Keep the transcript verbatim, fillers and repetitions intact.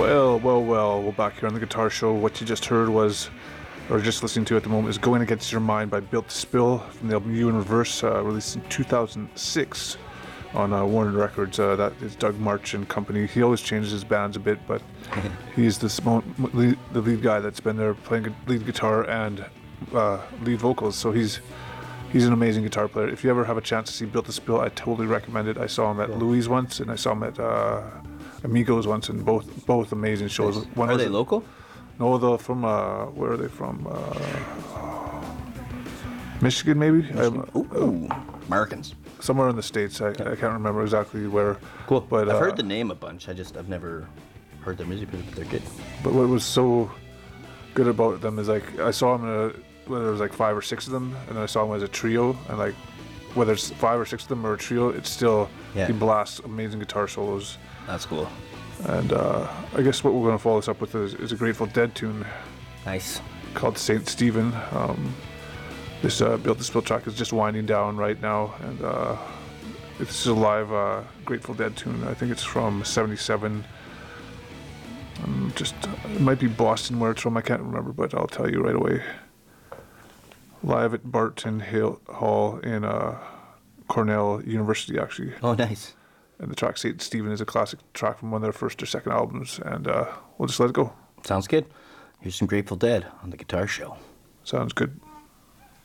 Well, well, well, we're back here on the Guitar Show. What you just heard was, or just listening to at the moment, is Going Against Your Mind by Built to Spill from the album You in Reverse, uh, released in two thousand six on uh, Warner Records. Uh, that is Doug March and company. He always changes his bands a bit, but he's this mo- lead, the lead guy that's been there playing lead guitar and uh, lead vocals. So he's he's an amazing guitar player. If you ever have a chance to see Built to Spill, I totally recommend it. I saw him at yeah. Louis once, and I saw him at uh, Amigos once, and both both amazing shows. Nice. One are was they local? No, they're from uh, where are they from? Uh, Michigan, maybe. Michigan? Ooh, Americans. Somewhere in the States. I, I can't remember exactly where. Cool. But I've uh, heard the name a bunch. I just I've never heard their music, but they're good. But what was so good about them is like I saw them in a, whether there was like five or six of them, and then I saw them as a trio, and like whether it's five or six of them or a trio, it's still yeah. he blasts amazing guitar solos. That's cool. And uh, I guess what we're going to follow this up with is, is a Grateful Dead tune. Nice. Called Saint Stephen. Um, this uh, Built to Spill track is just winding down right now, and uh, it's a live uh, Grateful Dead tune. I think it's from seventy-seven. Um, just it might be Boston where it's from. I can't remember, but I'll tell you right away. Live at Barton Hill Hall in uh, Cornell University, actually. Oh, nice. And the track Saint Stephen is a classic track from one of their first or second albums, and uh, we'll just let it go. Sounds good. Here's some Grateful Dead on the Guitar Show. Sounds good.